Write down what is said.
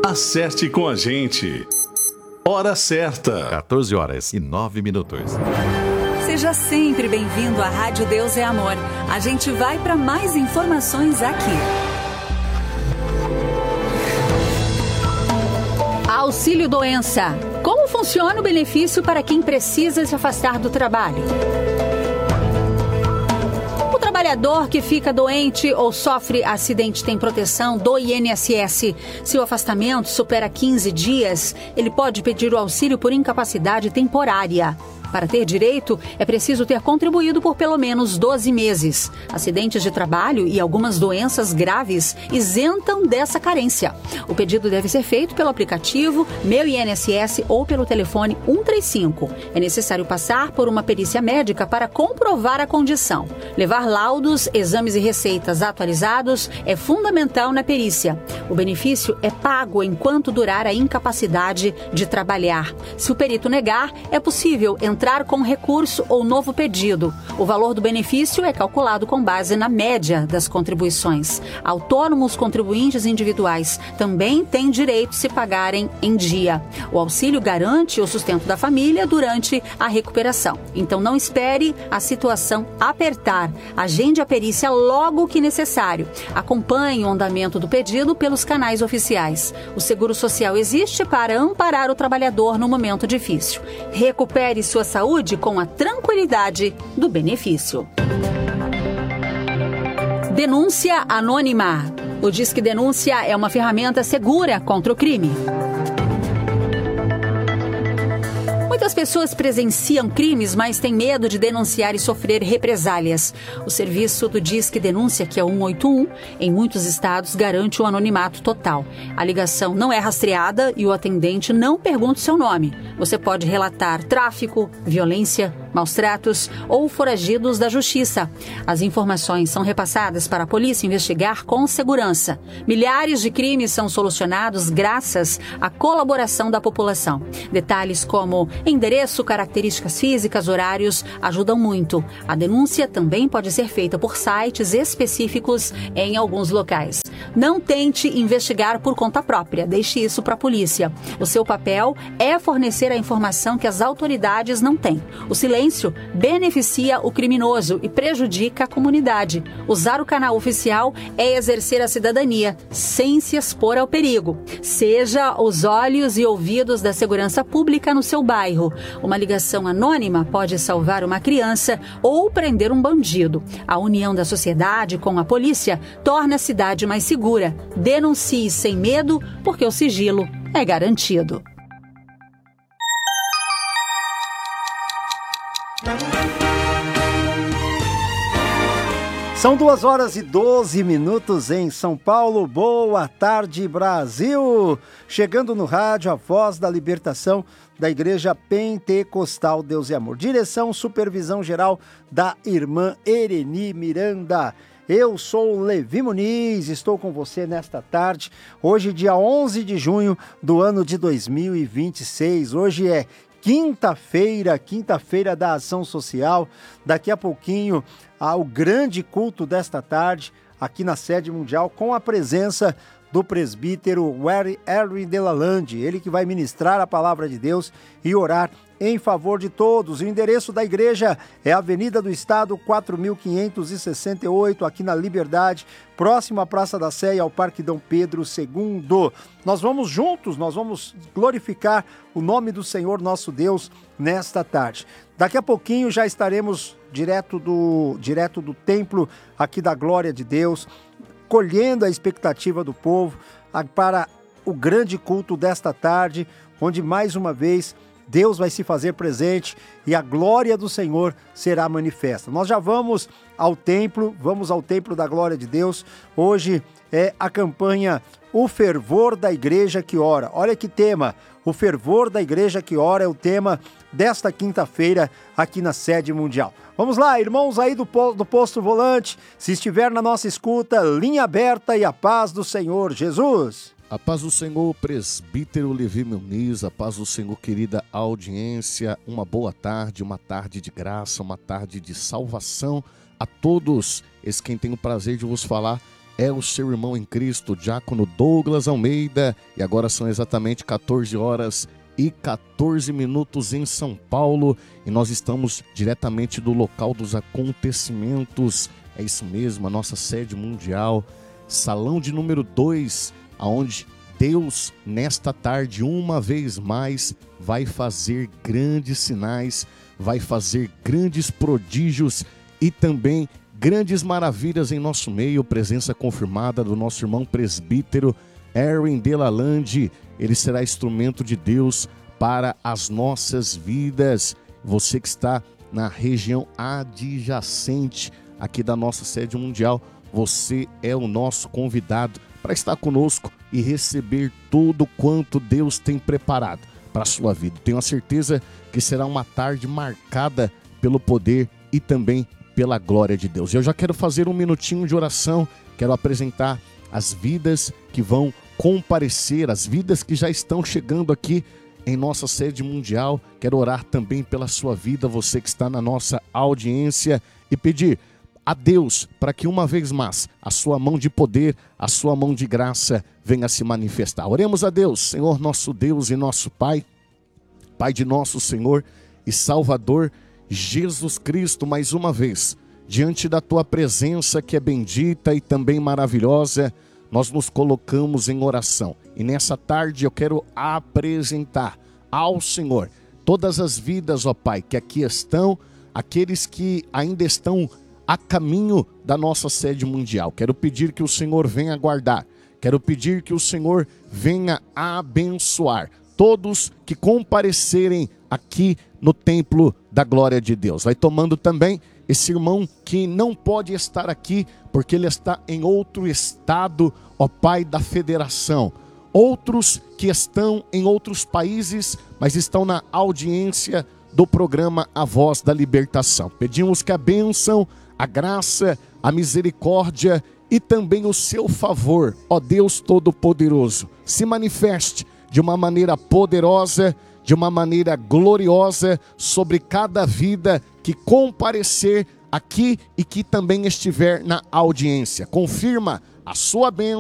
Acerte com a gente. Hora certa. 14h09. Seja sempre bem-vindo à Rádio Deus é Amor. A gente vai para mais informações aqui. Auxílio doença. Como funciona o benefício para quem precisa se afastar do trabalho? O trabalhador que fica doente ou sofre acidente tem proteção do INSS. Se o afastamento supera 15 dias, ele pode pedir o auxílio por incapacidade temporária. Para ter direito, é preciso ter contribuído por pelo menos 12 meses. Acidentes de trabalho e algumas doenças graves isentam dessa carência. O pedido deve ser feito pelo aplicativo Meu INSS ou pelo telefone 135. É necessário passar por uma perícia médica para comprovar a condição. Levar laudos, exames e receitas atualizados é fundamental na perícia. O benefício é pago enquanto durar a incapacidade de trabalhar. Se o perito negar, é possível entrar com recurso ou novo pedido. O valor do benefício é calculado com base na média das contribuições. Autônomos contribuintes individuais também têm direito se pagarem em dia. O auxílio garante o sustento da família durante a recuperação. Então não espere a situação apertar. Agende a perícia logo que necessário. Acompanhe o andamento do pedido pelos canais oficiais. O Seguro Social existe para amparar o trabalhador no momento difícil. Recupere sua saúde com a tranquilidade do benefício. Denúncia anônima. O Disque Denúncia é uma ferramenta segura contra o crime. Muitas pessoas presenciam crimes, mas têm medo de denunciar e sofrer represálias. O serviço do Disque Denúncia, que é 181, em muitos estados garante o anonimato total. A ligação não é rastreada e o atendente não pergunta o seu nome. Você pode relatar tráfico, violência, maus-tratos ou foragidos da justiça. As informações são repassadas para a polícia investigar com segurança. Milhares de crimes são solucionados graças à colaboração da população. Detalhes como endereço, características físicas, horários ajudam muito. A denúncia também pode ser feita por sites específicos em alguns locais. Não tente investigar por conta própria, deixe isso para a polícia. O seu papel é fornecer a informação que as autoridades não têm. O silêncio beneficia o criminoso e prejudica a comunidade. Usar o canal oficial é exercer a cidadania, sem se expor ao perigo. Seja os olhos e ouvidos da segurança pública no seu bairro. Uma ligação anônima pode salvar uma criança ou prender um bandido. A união da sociedade com a polícia torna a cidade mais segura. Denuncie sem medo, porque o sigilo é garantido. São 2h12 em São Paulo. Boa tarde, Brasil! Chegando no rádio, a voz da libertação da Igreja Pentecostal Deus e Amor. Direção, supervisão geral da irmã Ereni Miranda. Eu sou o Levi Muniz, estou com você nesta tarde. Hoje, dia 11 de junho do ano de 2026. Hoje é quinta-feira da Ação Social. Daqui a pouquinho, ao grande culto desta tarde, aqui na sede mundial, com a presença do presbítero Erwin Delalande, ele que vai ministrar a palavra de Deus e orar em favor de todos. O endereço da igreja é Avenida do Estado, 4.568, aqui na Liberdade, próximo à Praça da Sé e ao Parque Dom Pedro II. Nós vamos juntos, nós vamos glorificar o nome do Senhor nosso Deus nesta tarde. Daqui a pouquinho já estaremos direto do templo aqui da Glória de Deus, colhendo a expectativa do povo para o grande culto desta tarde, onde mais uma vez Deus vai se fazer presente e a glória do Senhor será manifesta. Nós já vamos ao templo da glória de Deus. Hoje é a campanha O Fervor da Igreja que Ora. Olha que tema, o fervor da Igreja que Ora é o tema desta quinta-feira aqui na sede mundial. Vamos lá, irmãos aí do Posto Volante, se estiver na nossa escuta, linha aberta e a paz do Senhor Jesus. A paz do Senhor, presbítero Levi Muniz, a paz do Senhor, querida audiência, uma boa tarde, uma tarde de graça, uma tarde de salvação a todos. Esse quem tem o prazer de vos falar é o seu irmão em Cristo, Diácono Douglas Almeida, e agora são exatamente 14 horas e 14 minutos em São Paulo, e nós estamos diretamente do local dos acontecimentos. É isso mesmo, a nossa sede mundial, salão de número 2, aonde Deus, nesta tarde, uma vez mais, vai fazer grandes sinais, vai fazer grandes prodígios e também grandes maravilhas em nosso meio. Presença confirmada do nosso irmão presbítero Erwin Delalande. Ele será instrumento de Deus para as nossas vidas. Você que está na região adjacente aqui da nossa sede mundial, você é o nosso convidado para estar conosco e receber tudo quanto Deus tem preparado para a sua vida. Tenho a certeza que será uma tarde marcada pelo poder e também pela glória de Deus. Eu já quero fazer um minutinho de oração, quero apresentar as vidas que vão comparecer, as vidas que já estão chegando aqui em nossa sede mundial. Quero orar também pela sua vida, você que está na nossa audiência, e pedir a Deus para que uma vez mais a sua mão de poder, a sua mão de graça venha se manifestar. Oremos a Deus. Senhor nosso Deus e nosso Pai, Pai de nosso Senhor e Salvador Jesus Cristo, mais uma vez, diante da tua presença que é bendita e também maravilhosa, nós nos colocamos em oração. E nessa tarde eu quero apresentar ao Senhor todas as vidas, ó Pai, que aqui estão, aqueles que ainda estão a caminho da nossa sede mundial. Quero pedir que o Senhor venha guardar, quero pedir que o Senhor venha abençoar todos que comparecerem aqui no templo da glória de Deus. Vai tomando também esse irmão que não pode estar aqui porque ele está em outro estado, ó Pai da federação. Outros que estão em outros países, mas estão na audiência do programa A Voz da Libertação. Pedimos que a bênção, a graça, a misericórdia e também o seu favor, ó Deus Todo-Poderoso, se manifeste de uma maneira poderosa, de uma maneira gloriosa sobre cada vida que comparecer aqui e que também estiver na audiência. Confirma a sua bênção